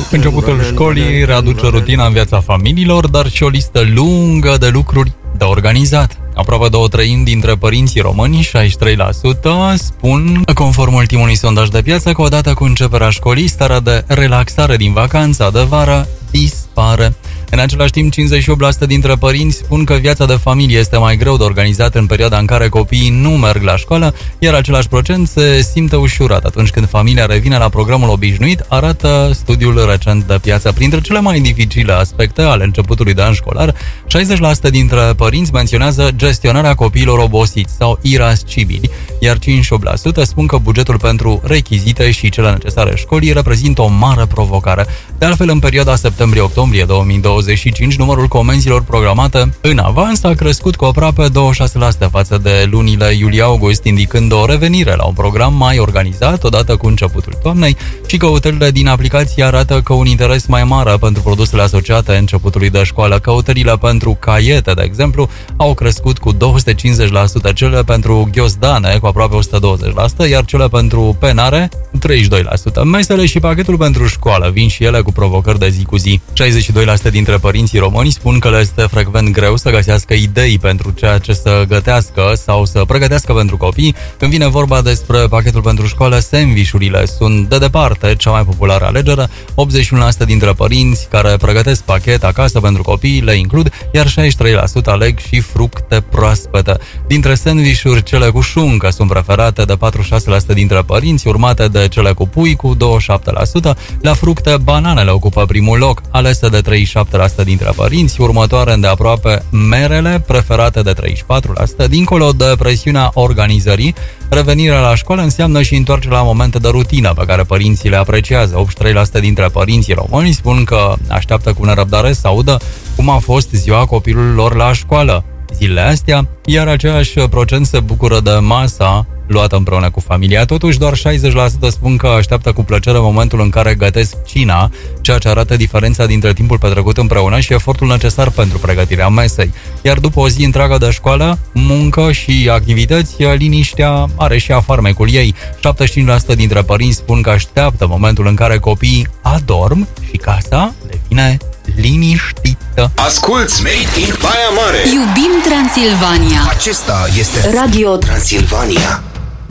Începutul școlii readuce rutina în viața familiilor, dar și o listă lungă de lucruri de organizat. Aproape 2/3 dintre părinții români, 63%, spun, conform ultimului sondaj de piață, că odată cu începerea școlii, starea de relaxare din vacanța de vară dispare. În același timp, 58% dintre părinți spun că viața de familie este mai greu de organizat în perioada în care copiii nu merg la școală, iar același procent se simte ușurat atunci când familia revine la programul obișnuit, arată studiul recent de piață. Printre cele mai dificile aspecte ale începutului de an școlar, 60% dintre părinți menționează gestionarea copiilor obosiți sau irascibili, iar 58% spun că bugetul pentru rechizite și cele necesare școlii reprezintă o mare provocare. De altfel, în perioada septembrie-octombrie 2025, numărul comenzilor programate în avans a crescut cu aproape 26% față de lunile iulie-august, indicând o revenire la un program mai organizat odată cu începutul toamnei, și căutările din aplicație arată că un interes mai mare pentru produsele asociate începutului de școală. Căutările pentru caiete, de exemplu, au crescut cu 250%, cele pentru ghiozdane cu aproape 120%, iar cele pentru penare 32%. Mesele și pachetul pentru școală vin și ele cu provocări de zi cu zi. 62% dintre părinții români spun că le este frecvent greu să găsească idei pentru ceea ce să gătească sau să pregătească pentru copii. Când vine vorba despre pachetul pentru școală, sandvișurile sunt de departe cea mai populară alegere. 81% dintre părinți care pregătesc pachet acasă pentru copii le includ, iar 63% aleg și fructe proaspete. Dintre sandvișuri, cele cu șuncă sunt preferate de 46% dintre părinți, urmate de cele cu pui cu 27%. La fructe, bananele ocupă primul loc, alese de 37% dintre părinți, următoare îndeaproape merele, preferate de 34%. Dincolo de presiunea organizării, revenirea la școală înseamnă și întoarcerea la momente de rutină pe care părinții le apreciază. 83% dintre părinții români spun că așteaptă cu nerăbdare să audă cum a fost ziua copilului lor la școală zilele astea, iar același procent se bucură de masa luată împreună cu familia. Totuși, doar 60% spun că așteaptă cu plăcere momentul în care gătesc cina, ceea ce arată diferența dintre timpul petrecut împreună și efortul necesar pentru pregătirea mesei. Iar după o zi întreagă de școală, muncă și activități, liniștea are și ea farmecul ei. 75% dintre părinți spun că așteaptă momentul în care copiii adorm și casa devine liniștită. Asculți Made in Baia Mare. Iubim Transilvania. Acesta este Radio Transilvania.